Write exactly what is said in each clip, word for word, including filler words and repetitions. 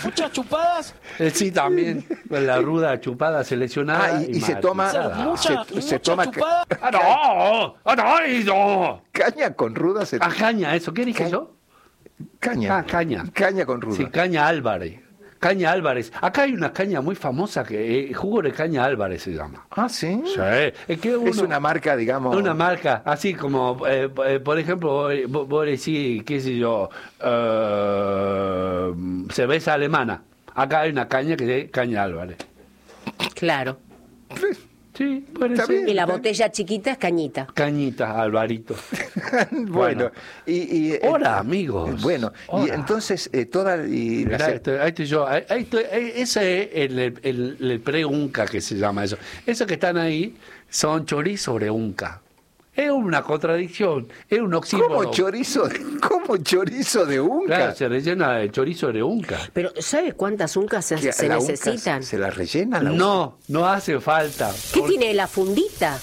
muchas chupadas. Eh, sí, también. La ruda chupada seleccionada. Ah, y, y, y se mal toma. utilizada. Mucha, se, se mucha toma chupada. ¡Ah, no! ¡Ah, no! no! caña con ruda. Se, Ah, caña, ¿eso qué dije Ca- yo? caña. Ah, caña. Caña con ruda. Sí, Caña Álvarez. Caña Álvarez. Acá hay una caña muy famosa que eh, jugo de Caña Álvarez se llama. Ah, sí. Sí. Es, que uno, Es una marca, digamos. una marca, así como, eh, eh, por ejemplo, vos, vos decís, qué sé yo, eh, cerveza alemana. Acá hay una caña que es Caña Álvarez. Claro. Sí, puede Está ser. bien. Y la botella chiquita es cañita. Cañita, Alvarito. bueno, Bueno. y, y, eh, Hola, amigos. Bueno, y Hola. entonces eh, toda y la Mirá, ce- estoy- ahí estoy yo. Ahí ahí estoy, ahí- ese es el, el, el, el pre-unca que se llama eso. Esos que están ahí son chorizo de unca. Es una contradicción, es un oxímoron. ¿Cómo chorizo? ¿Cómo chorizo de unca? Claro, se rellena de chorizo de unca. Pero ¿sabe cuántas uncas se, ¿Que se la unca necesitan? ¿Se la rellena la unca? No, no hace falta. ¿Qué Porque- tiene la fundita?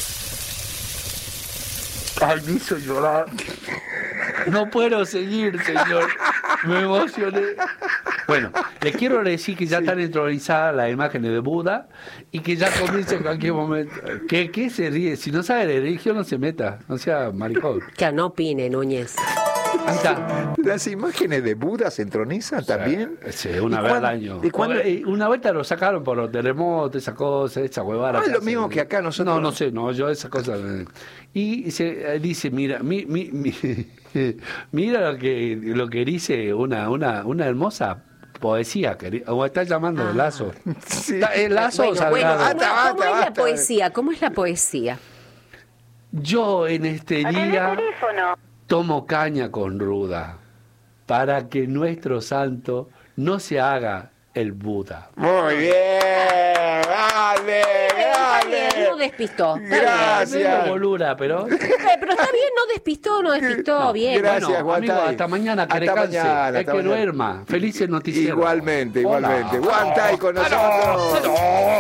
Ay, me hizo llorar. No puedo seguir, señor. Me emocioné. Bueno, le quiero decir que ya están entronizadas las imágenes de Buda y que ya comienza en cualquier momento. ¿Qué, qué se ríe? Si no sabe de religión, no se meta. No sea maricón. Que no opine, Núñez. Ahí está. ¿Las imágenes de Buda se entronizan también? Sí, una ¿Y vez al cuándo- año. ¿Y cuándo? Eh, Una vuelta lo sacaron por los terremotos, esa cosa, esa huevada. Ah, que lo hacen. mismo que acá nosotros. No, no sé, no, yo esa cosa. eh. Y se eh, dice, mira, mi, mi, mi- mira lo que lo que dice una una una hermosa poesía, que, o está llamando Ah. Lazo. Sí. Está- El Lazo Bueno, bueno, Salgado. ¿cómo, Basta, cómo basta, es la basta. poesía? ¿Cómo es la poesía? Yo en este día tomo caña con ruda para que nuestro santo no se haga el Buda. Muy bien, dale, Está bien, no dale. despistó. Está Gracias. bien. Medio bolura, pero Eh, Pero está bien, no despistó, no despistó, No, bien. gracias. bueno, Guantay. amigo, hasta mañana que Hasta descanse. mañana, Es hasta que mañana. duerma. Felices noticias. Igualmente, igualmente. Guantay con nosotros.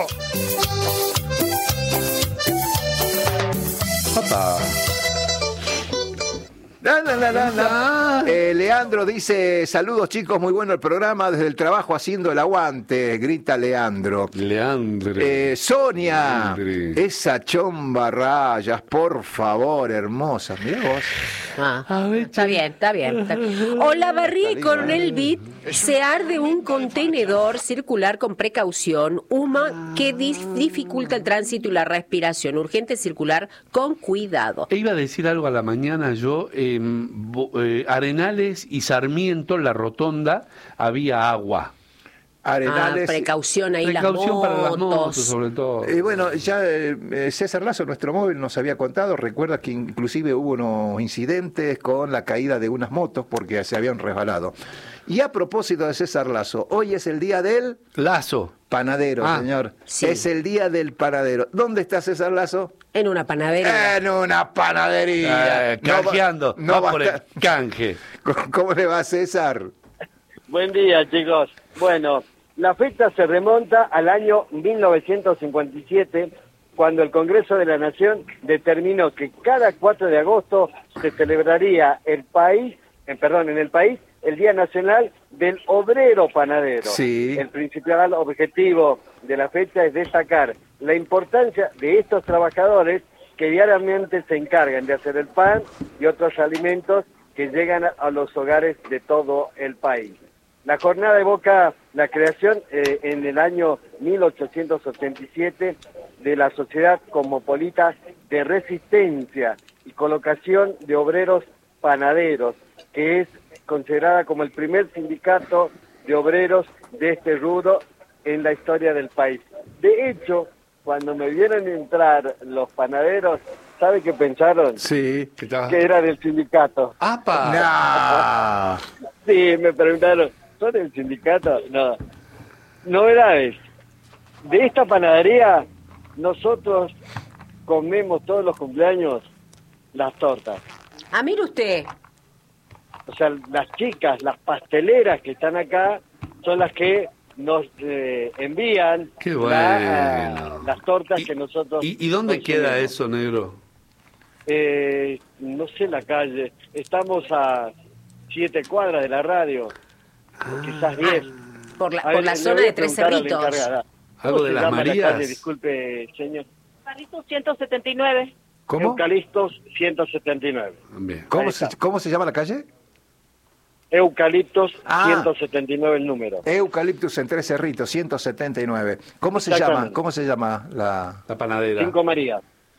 Papá. La, la, la, la, la. Ah. Eh, Leandro dice, saludos chicos, muy bueno el programa, desde el trabajo haciendo el aguante, grita Leandro. Leandre. Eh, Sonia, Leandre. esa chomba rayas, por favor, hermosa. Mirá vos. Ah, A ver, está bien, está bien, está bien. Olavarría y Coronel Bit se arde un contenedor circular con precaución, humo que dis- dificulta el tránsito y la respiración. Urgente circular con cuidado. Iba a decir algo a la mañana yo, en Bo- eh, Arenales y Sarmiento, la rotonda, había agua. Ah, Arenales. precaución ahí Precaución las para las motos. motos, sobre todo. Eh, bueno, ya eh, César Lazo, nuestro móvil, nos había contado, recuerda que inclusive hubo unos incidentes con la caída de unas motos porque se habían resbalado. Y a propósito de César Lazo, hoy es el día del Lazo. panadero, Ah, señor. sí. Es el día del panadero. ¿Dónde está César Lazo? En una panadería. En una panadería. Eh, No va- canjeando. No, va va por a el estar- canje. ¿Cómo le va, César? Buen día, chicos. Bueno, la fecha se remonta al año mil novecientos cincuenta y siete, cuando el Congreso de la Nación determinó que cada cuatro de agosto se celebraría el país, eh, perdón, en el país, el Día Nacional del Obrero Panadero. Sí. El principal objetivo de la fecha es destacar la importancia de estos trabajadores que diariamente se encargan de hacer el pan y otros alimentos que llegan a, a los hogares de todo el país. La jornada evoca la creación eh, en el año mil ochocientos ochenta y siete de la Sociedad Cosmopolita de Resistencia y Colocación de Obreros Panaderos, que es considerada como el primer sindicato de obreros de este rubro en la historia del país. De hecho, cuando me vieron entrar los panaderos, ¿sabe qué pensaron? Sí. ¿Qué tal? Que era del sindicato. ¡Apa! No. Sí, me preguntaron, ¿son del sindicato? No. Novedades. De esta panadería, nosotros comemos todos los cumpleaños las tortas. Ah, mire usted. O sea, las chicas, las pasteleras que están acá, son las que nos eh, envían Qué la- bueno. las tortas ¿Y- que nosotros... ¿Y, y dónde queda consumimos. eso, negro? Eh, no sé la calle. Estamos a siete cuadras de la radio. O quizás diez. Por la, A por ver, la le zona voy a de Tres preguntar a la Cerritos. encargada. Algo ¿Cómo de se las llama la Marías. calle? Disculpe, señor. Eucaliptus ciento setenta y nueve. ¿Cómo? Eucaliptos ciento setenta y nueve. Bien. ¿Cómo Ahí se, está. ¿Cómo se llama la calle? Eucaliptos Ah. ciento setenta y nueve el número. Eucaliptus en Tres Cerritos, ciento setenta y nueve. ¿Cómo se llama? Exactamente. ¿Cómo se llama la...? La panadera. Cinco Marías.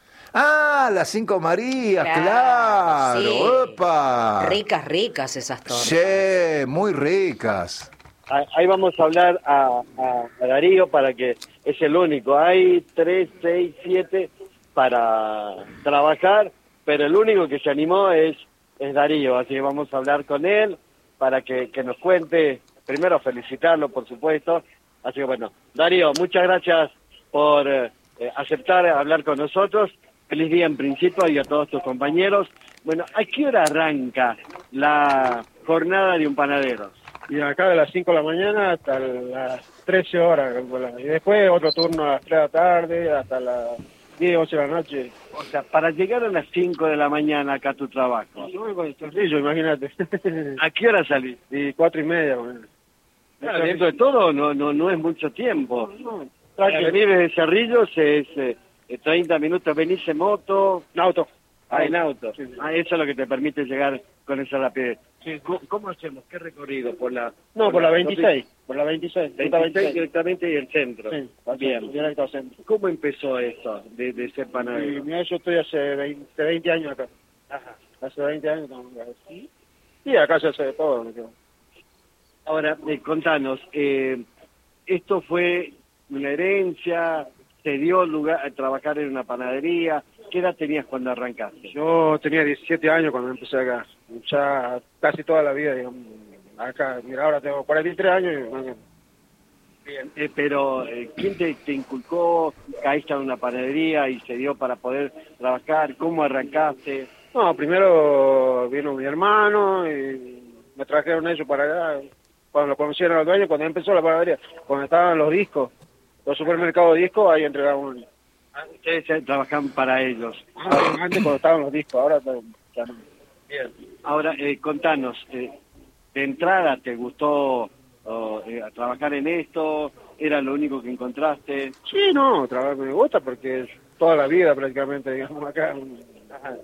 Ah, las Cinco Marías, Claro, claro. sí. ¡Opa! Ricas, ricas esas tortas. Sí, muy ricas. Ah, Ahí vamos a hablar a, a- a Darío para que es el único. Hay tres, seis, siete para trabajar, pero el único que se animó es, es Darío. Así que vamos a hablar con él para que, que nos cuente. Primero felicitarlo, por supuesto. Así que bueno, Darío, muchas gracias por eh, eh, aceptar hablar con nosotros. Feliz día en principio y a todos tus compañeros. Bueno, ¿a qué hora arranca la jornada de un panadero? Y acá de las cinco de la mañana hasta las trece horas. Y después otro turno a las tres de la tarde hasta las diez, once de la noche. O sea, para llegar a las cinco de la mañana acá a tu trabajo, No, con el chorrillo, imagínate. ¿a qué hora salís? Y cuatro y media. Bueno. Claro, dentro de todo no no no es mucho tiempo. No, Para tranqui. venir de Cerrillos es eh, eh, treinta minutos, venís en moto, En auto. ah, en auto. Sí, sí. Ah, eso es lo que te permite llegar con esa rapidez. Sí. ¿Cómo, cómo hacemos? ¿Qué recorrido? ¿Por la No, por la veintiséis. Por la veintiséis. ruta veintiséis directamente y el centro? Sí, Bien. directo al centro. ¿Cómo empezó esto de, de ser Y panadero? mira, yo estoy hace veinte, veinte años acá. Ajá. Hace veinte años estamos acá. Y acá se hace de todo. ¿no? Ahora, eh, contanos, eh, ¿esto fue una herencia? ¿Te dio lugar a trabajar en una panadería? ¿Qué edad tenías cuando arrancaste? Yo tenía diecisiete años cuando empecé acá. Ya casi toda la vida, digamos, acá. Mira, ahora tengo cuarenta y tres años y bueno, Bien, eh, pero eh, ¿quién te, te inculcó? ¿Caíste en una panadería y se dio para poder trabajar? ¿Cómo arrancaste? no, primero vino mi hermano y me trajeron ellos para acá. Cuando lo conocieron al dueño, cuando empezó la panadería, cuando estaban los discos, los supermercados de discos, ahí entregaban uno. Ustedes ya trabajan para ellos. Antes cuando estaban los discos, ahora ya no. Bien. Ahora, eh, contanos, eh, ¿de entrada te gustó oh, eh, trabajar en esto? ¿Era lo único que encontraste? Sí, no, trabajar me gusta porque es toda la vida prácticamente, digamos, acá. Ajá.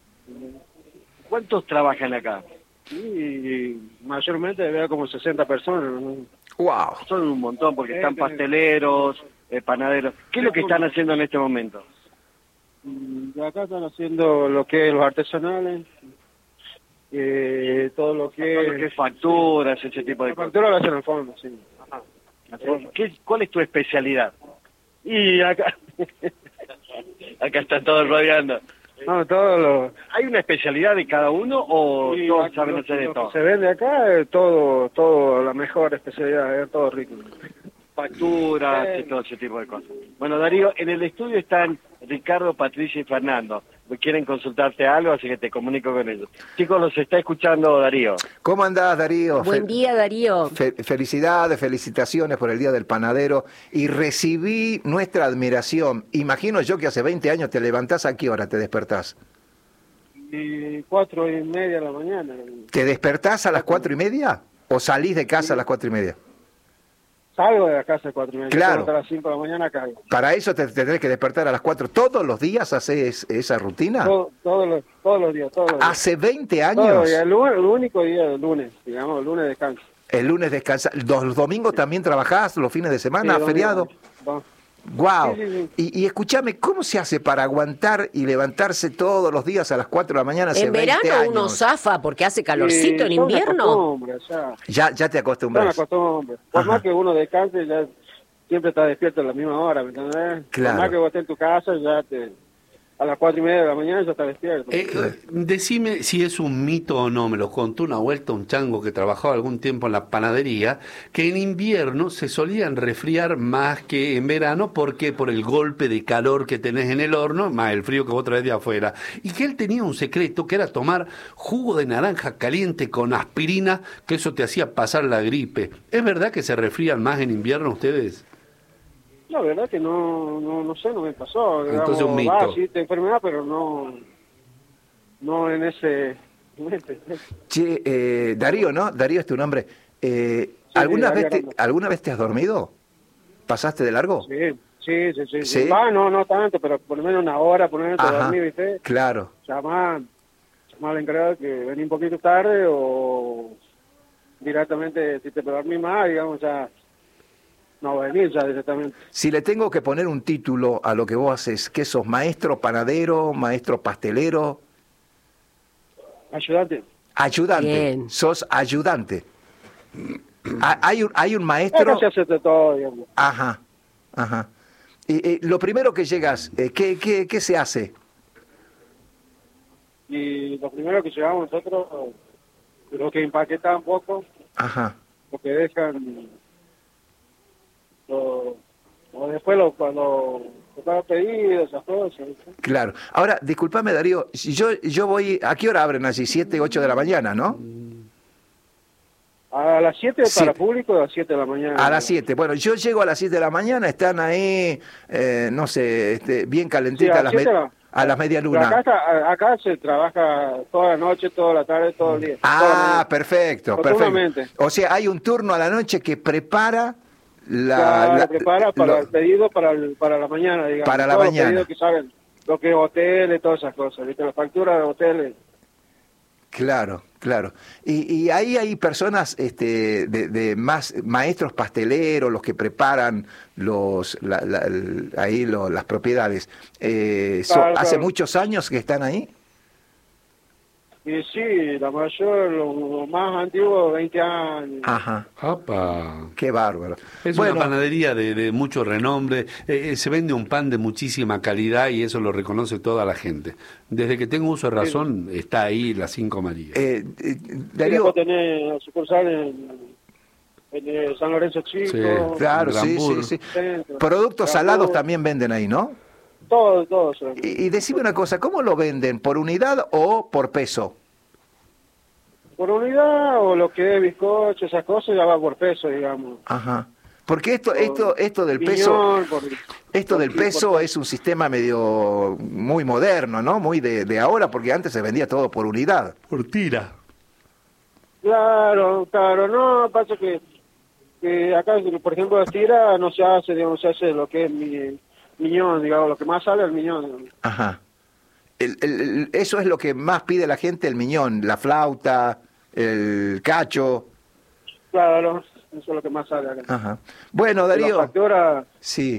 ¿Cuántos trabajan acá? Y mayormente veo como sesenta personas. ¿no? ¡Wow! Son un montón porque Sí, están sí. pasteleros, eh, panaderos. ¿Qué es lo que están haciendo en este momento? Y acá están haciendo lo que es los artesanales, eh, todo lo que Todo lo que es facturas, ese tipo de la cosas. factura lo hacen en el fondo, sí. Eh, ¿qué- ¿Cuál es tu especialidad? Y acá, Acá están todos rodeando. no, todo lo, ¿Hay una especialidad de cada uno o y todos acá saben lo- hacer de lo que todo? se vende acá es todo, todo la mejor especialidad, es todo rico. Facturas y Sí. todo ese tipo de cosas. Bueno, Darío, en el estudio están Ricardo, Patricia y Fernando. Quieren consultarte algo, así que te comunico con ellos. Chicos, los está escuchando Darío. ¿Cómo andás, Darío? Buen Fe- día, Darío. fe- felicidades, felicitaciones por el Día del Panadero y recibí nuestra admiración. Imagino yo que hace veinte años te levantás, ¿a qué hora te despertás? Y cuatro y media de la mañana. ¿Te despertás a las cuatro y media o salís de casa a las cuatro y media? Salgo de la casa a cuatro y media. Claro. Hasta las cinco de la mañana caigo. Para eso te, te tenés que despertar a las cuatro. ¿Todos los días haces esa rutina? Todo- todos, los, todos los días, todos los días. Hace veinte Todos años. los días. El, lu- el único día del lunes, digamos, el lunes descanso. El lunes descansás. ¿Los, los domingos también trabajás? ¿Los fines de semana? Sí, domingo. ¿Feriado? Va. Wow. Sí, sí, sí. Y, y escúchame, ¿cómo se hace para aguantar y levantarse todos los días a las cuatro de la mañana hace En veinte verano años? uno zafa porque hace calorcito en Y son una invierno. costumbre, ya. Ya, ya te Son una acostumbras. costumbre. Por Ajá. más que uno descanse, ya siempre está despierto a la misma hora, ¿me entendés? Claro. Por más que vos estés en tu casa, ya te... A las cuatro y media de la mañana ya está despierto. Eh, decime si es un mito o no, me lo contó una vuelta un chango que trabajaba algún tiempo en la panadería, que en invierno se solían resfriar más que en verano, porque por el golpe de calor que tenés en el horno, más el frío que vos traes de afuera, y que él tenía un secreto que era tomar jugo de naranja caliente con aspirina, que eso te hacía pasar la gripe. ¿Es verdad que se resfrían más en invierno ustedes? La verdad que no, no, no sé, no me pasó. Entonces digamos, un mito. va, sí, te enfermedad, pero no, no en ese... en ese- Che, eh, Darío, ¿no? Darío es tu nombre. Eh, ¿Alguna sí, vez ahí te, ando. ¿Alguna vez te has dormido? ¿Pasaste de largo? Sí, sí, sí, sí. ¿Sí? sí. Va, no, no tanto, pero por lo menos una hora, por lo menos te Ajá, dormí, ¿viste? claro. Llamá, llamá al encargado que vení un poquito tarde o directamente, si te dormí más, digamos, ya no venir ya directamente. Si le tengo que poner un título a lo que vos haces, ¿qué sos? ¿Maestro panadero? ¿Maestro pastelero? Ayudante. Ayudante. Bien. Sos ayudante. Ah, Hay un, hay un maestro... Acá se hace de todo, digamos. Ajá, ajá. Y, y lo primero que llegas, eh, ¿qué, qué, qué se hace? Y lo primero que llegamos nosotros, lo que empaquetan un poco, Ajá. lo que dejan, lo, o después lo, cuando estaba pedido, esas cosas. ¿viste? Claro. Ahora, discúlpame, Darío, si yo, yo voy... ¿A qué hora abren allí? Siete, ocho de la mañana, ¿no? A las siete Sí. para público, a las siete de la mañana. A las siete. Bueno, yo llego a las siete de la mañana, están ahí, eh, no sé, este, bien Sí, calentitas a a, las las siete me- la- a las media Pero luna. acá, está- acá se trabaja toda la noche, toda la tarde, todo el día. toda la Ah, mañana. perfecto, perfecto. Rotundamente. O sea, hay un turno a la noche que prepara la... Claro, la- prepara para lo- el pedido para, el- para la mañana, digamos. Para la Todos mañana. Los pedidos que saben, lo que es hoteles, todas esas cosas, ¿viste? La factura de hoteles. Claro, claro. Y, y ahí hay personas este, de, de más maestros pasteleros, los que preparan los la- la- el- ahí lo- las propiedades. Eh, so- Claro, ¿Hace claro. muchos años que están ahí? Y sí, la mayor, lo más antiguo, veinte años. Ajá, ¡Apa! qué bárbaro. Es Bueno, una panadería de, de mucho renombre, eh, eh, se vende un pan de muchísima calidad y eso lo reconoce toda la gente. Desde que tengo uso de razón, está ahí las Cinco Marías. eh, eh, Y Darío, después tenés sucursal en, en eh, San Lorenzo Chico. Sí. claro, sí, Glambur. sí, sí. Centro, Productos Glambur, salados también venden ahí, ¿no? Todo, todo. eso. Y, y decime una cosa, ¿cómo lo venden? ¿Por unidad o por peso? Por unidad o lo que es bizcocho, esas cosas, ya va por peso, digamos. Ajá. Porque esto, Por esto, esto del peso... piñón, por- Esto por- del por- peso es un sistema medio muy moderno, ¿no? Muy de, de ahora, porque antes se vendía todo por unidad. Por tira. Claro, claro, no, pasa que, que acá, por ejemplo, la tira no se hace, digamos, se hace lo que es mi, miñón, digamos, lo que más sale es el miñón. digamos. Ajá. El- el- el- eso es lo que más pide la gente, el miñón, la flauta, el cacho. Claro, eso es lo que más sale acá. Ajá. Bueno, La Darío, factura, sí.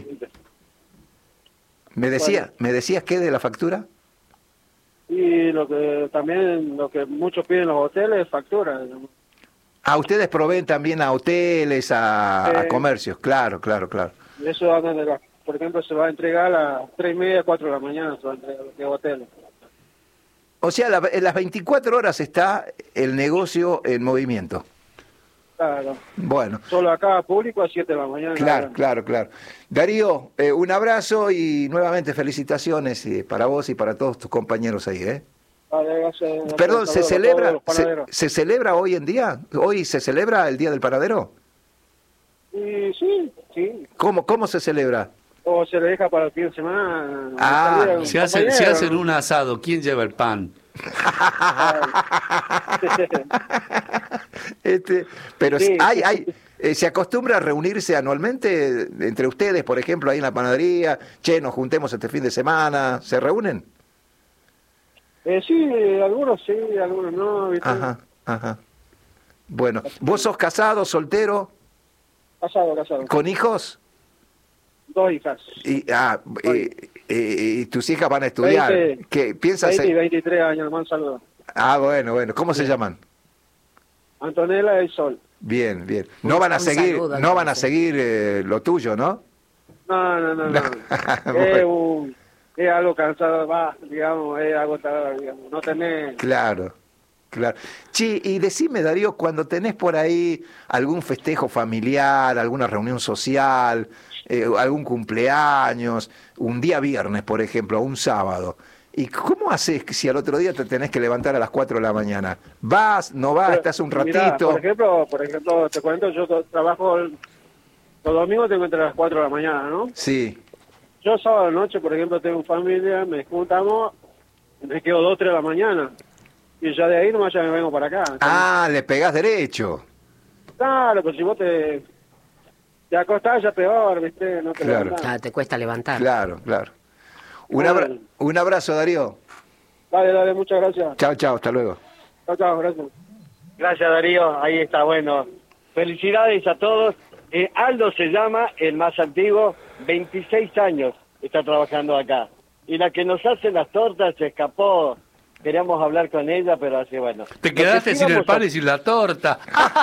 ¿Me decía, ¿me decías qué de la factura? y lo que también, lo que muchos piden en los hoteles es factura, digamos. Ah, ustedes proveen también a hoteles, a, a Sí. comercios, claro, claro, claro. Y eso, anda de la- por ejemplo, se va a entregar a las tres y media, cuatro de la mañana, se va a entregar a los hoteles. O sea, la- en las veinticuatro horas está el negocio en movimiento. Claro, Bueno. solo acá público a siete de la mañana. Claro, claro, claro. Darío, eh, un abrazo y nuevamente felicitaciones eh, para vos y para todos tus compañeros ahí, ¿eh? Vale, gracias, gracias, Perdón, ¿se saludos a celebra, todos los se, panaderos. se celebra hoy en día? ¿Hoy se celebra el Día del Panadero? Y sí, sí. ¿Cómo, cómo se celebra? O se le deja para el fin de semana. Ah, Salida, Si hacen, si compañero. hacen un asado, ¿quién lleva el pan? Este, pero Sí. hay, hay, eh, ¿se acostumbra a reunirse anualmente entre ustedes, por ejemplo, ahí en la panadería? Che, nos juntemos este fin de semana. ¿Se reúnen? Eh, sí, algunos sí, algunos no. ¿viste? Ajá, ajá. Bueno, ¿vos sos casado, soltero, Casado, casado. con hijos? Dos hijas. Y, ah, eh, eh, y tus hijas van a estudiar. veinte, ¿Qué piensas? veinte y en- veintitrés años, man, saludos. Ah, bueno, bueno. ¿Cómo se llaman? Antonella y Sol. Bien, bien. No van a Un seguir, saludo, no van a entonces. seguir eh, lo tuyo, ¿no? No, no, no, no. es, Bueno. un, es algo cansado, va, digamos, es agotador, digamos. No tenés... Claro, claro. Che, y decime, Darío, cuando tenés por ahí algún festejo familiar, alguna reunión social, eh, algún cumpleaños, un día viernes, por ejemplo, o un sábado, ¿y cómo haces si al otro día te tenés que levantar a las cuatro de la mañana? ¿Vas, no vas, Pero, estás un mirá, ratito? por ejemplo, por ejemplo, te cuento, yo to- trabajo el- los domingos tengo entre las cuatro de la mañana, ¿no? Sí, Yo sábado noche, por ejemplo, tengo familia, me juntamos, me quedo dos, tres de la mañana. Y ya de ahí nomás ya me vengo para acá. ah, le pegás derecho. Claro, pues si vos te, te acostás ya peor, ¿viste? No te Claro. levantás. Ah, te cuesta levantar. Claro, claro. Un, abra- un abrazo, Darío. Dale, dale, muchas gracias. Chao, chao, hasta luego. Chao, chao, gracias. Gracias, Darío. Ahí está, bueno. Felicidades a todos. Eh, Aldo se llama, el más antiguo, veintiséis años está trabajando acá. Y la que nos hace las tortas se escapó. Queríamos hablar con ella, pero así, bueno. Te Lo que quedaste sí sin el vamos pan a- y sin la torta.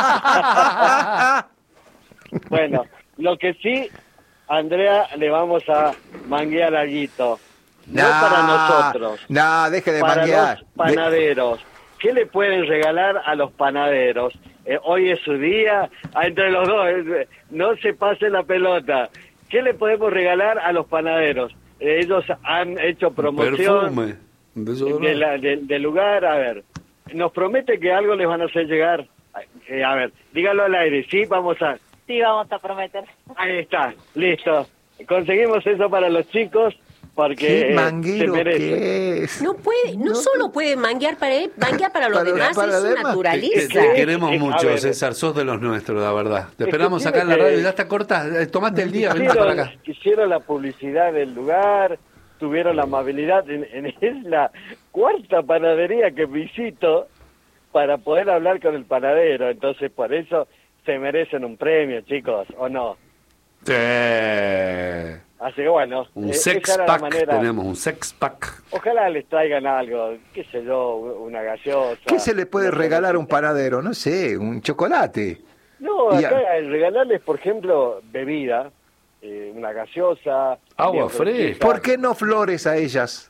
Bueno, lo que sí, Andrea, le vamos a manguear alguito. No Nah, para nosotros. nah, deje de para manguear. los panaderos. ¿Qué le pueden regalar a los panaderos? Eh, hoy es su día, ah, entre los dos, eh, no se pase la pelota. ¿Qué le podemos regalar a los panaderos? Eh, ellos han hecho promoción Perfume. desodorante. de la- de- del lugar. A ver, nos promete que algo les van a hacer llegar. Eh, a ver, dígalo al aire, sí, vamos a... Sí, vamos a prometer. Ahí está, listo. Conseguimos eso para los chicos porque ¿Qué eh, manguero se merecen. que es? No puede, no, solo puede manguear para él, manguear para los Para- demás, para es su demás. Te, naturaleza. te queremos Eh, a mucho, ver. César, sos de los nuestros, la verdad. Te Es que esperamos tiene acá en la que- radio, ya está corta, eh, tomate el día, vení para Hicieron, acá. hicieron la publicidad del lugar, tuvieron la amabilidad. En, en- es la cuarta panadería que visito para poder hablar con el panadero. Entonces, por eso se merecen un premio, chicos, ¿o no? Sí. Así que bueno, Un eh, sex esa era la pack, manera. tenemos un sex pack. Ojalá les traigan algo, qué sé yo, una gaseosa. ¿Qué se le puede una regalar a un cervecita. panadero? No sé, un chocolate. No, Y a- acá el regalarles, por ejemplo, bebida, eh, una gaseosa. Agua bien fresca. ¿Por qué no flores a ellas?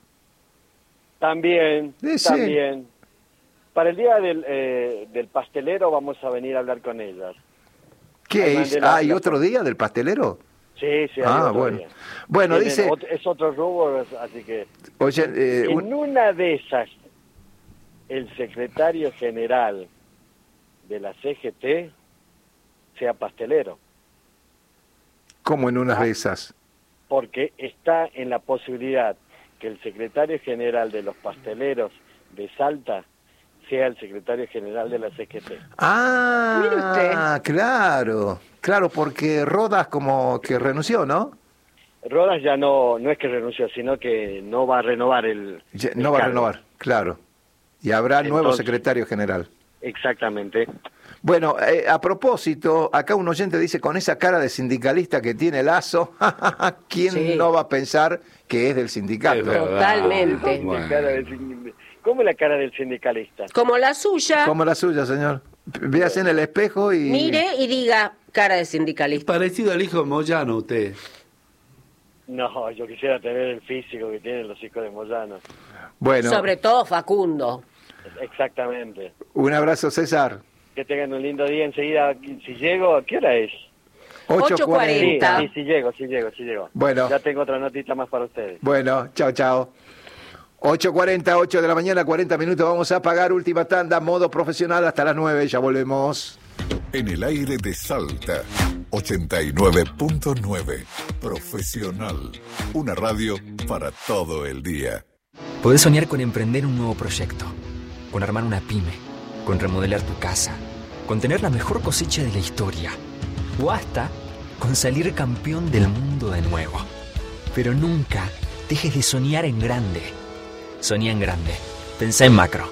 También, Sí, sí. también. Para el día del, eh, del pastelero vamos a venir a hablar con ellas. ¿Qué Ahí es? mandé la- ¿Hay la- otro día del pastelero? Sí, sí. hay Ah, otro bueno. día. Bueno, Tienen dice, ot- es otro rubro, así que... oye, eh, un- En una de esas, el secretario general de la C G T sea pastelero, ¿cómo en unas de esas? porque está en la posibilidad que el secretario general de los pasteleros de Salta sea el secretario general de la C G T. Mire Ah, usted. claro, claro, porque Rodas como que renunció, ¿no? Rodas ya no no es que renunció, sino que no va a renovar el... Ya- el no va a cargo. renovar, claro. Y habrá nuevo Entonces- secretario general. Exactamente. Bueno, eh, a propósito, acá un oyente dice, con esa cara de sindicalista que tiene Lazo, ¿quién Sí. no va a pensar que es del sindicato? Es verdad. Totalmente. Bueno. La cara del sin- ¿Cómo es la cara del sindicalista? Como la suya, Como la suya, señor. Véase en el espejo y... mire y diga cara de sindicalista. Parecido al hijo de Moyano, usted. No, yo quisiera tener el físico que tienen los hijos de Moyano. Bueno, Sobre todo Facundo. Exactamente. un abrazo, César. Que tengan un lindo día enseguida. Si llego, ¿qué hora es? ocho ocho cuarenta. cuarenta. Sí, sí, sí llego, sí llego, sí llego. Bueno. Ya tengo otra notita más para ustedes. Bueno, chao, chao. ocho cuarenta, ocho de la mañana, cuarenta minutos. Vamos a pagar última tanda, modo profesional hasta las nueve. Ya volvemos. En el aire de Salta, ochenta y nueve punto nueve. Profesional. Una radio para todo el día. Podés soñar con emprender un nuevo proyecto, con armar una pyme, con remodelar tu casa, con tener la mejor cosecha de la historia, o hasta con salir campeón del mundo de nuevo. Pero nunca dejes de soñar en grande. Soñá en grande. Pensá en macro.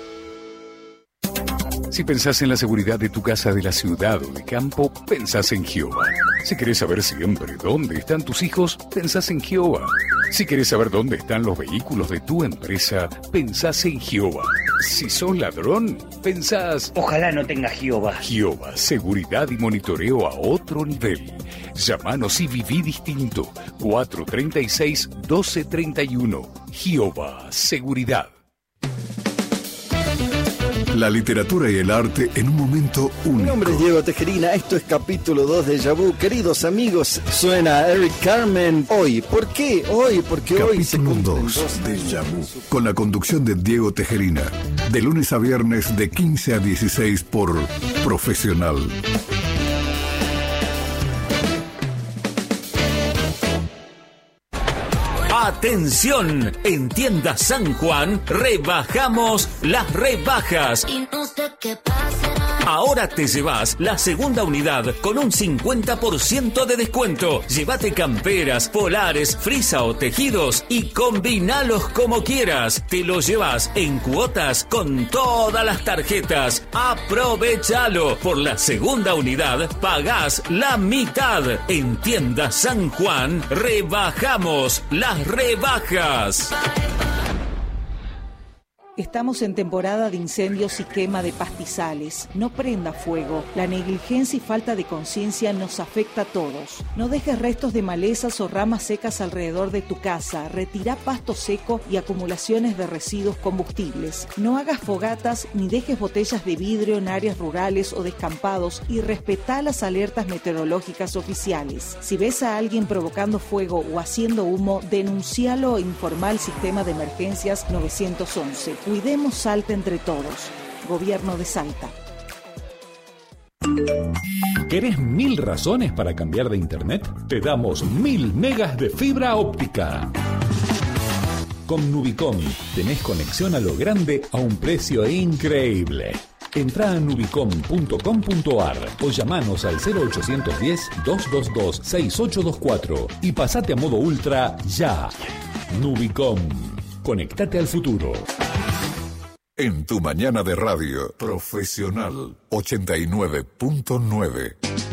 Si pensás en la seguridad de tu casa de la ciudad o de campo, pensás en Gioba. Si querés saber siempre dónde están tus hijos, pensás en Gioba. Si querés saber dónde están los vehículos de tu empresa, pensás en Gioba. Si sos ladrón, pensás... Ojalá no tenga Gioba. Gioba, seguridad y monitoreo a otro nivel. Llámanos y viví distinto. cuatro treinta y seis, doce treinta y uno. Gioba, seguridad. La literatura y el arte en un momento único. Mi nombre es Diego Tejerina, esto es capítulo dos de Déjà Vu. Queridos amigos, suena Eric Carmen hoy. ¿Por qué hoy? Porque hoy se Capítulo cumplen dos de Déjà Vu, con la conducción de Diego Tejerina, de lunes a viernes de quince a dieciséis por Profesional. Atención, en Tienda San Juan rebajamos las rebajas. Y no sé qué pasará. Ahora te llevas la segunda unidad con un cincuenta por ciento de descuento. Llévate camperas, polares, frisa o tejidos y combinalos como quieras. Te los llevas en cuotas con todas las tarjetas. Aprovechalo. Por la segunda unidad pagás la mitad. En Tienda San Juan rebajamos las rebajas. Estamos en temporada de incendios y quema de pastizales. No prenda fuego. La negligencia y falta de conciencia nos afecta a todos. No dejes restos de malezas o ramas secas alrededor de tu casa. Retira pasto seco y acumulaciones de residuos combustibles. No hagas fogatas ni dejes botellas de vidrio en áreas rurales o descampados y respetá las alertas meteorológicas oficiales. Si ves a alguien provocando fuego o haciendo humo, denuncialo e informa al sistema de emergencias nueve once. Cuidemos Salta entre todos. Gobierno de Salta. ¿Querés mil razones para cambiar de internet? Te damos mil megas de fibra óptica. Con Nubicom tenés conexión a lo grande a un precio increíble. Entrá a nubicom punto com punto ar o llamanos al cero ochocientos diez, doscientos veintidós, sesenta y ocho veinticuatro y pasate a modo ultra ya. Nubicom. Conectate al futuro. En tu mañana de radio, Profesional ochenta y nueve punto nueve.